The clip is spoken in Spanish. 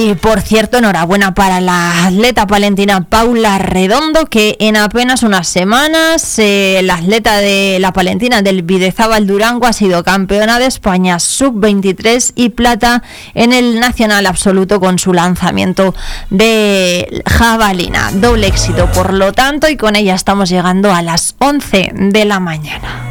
Y por cierto, enhorabuena para la atleta palentina Paula Redondo, que en apenas unas semanas la atleta de la palentina del Bidezábal Durango ha sido campeona de España sub-23 y plata en el nacional absoluto con su lanzamiento de jabalina. Doble éxito, por lo tanto, y con ella estamos llegando a las 11 de la mañana.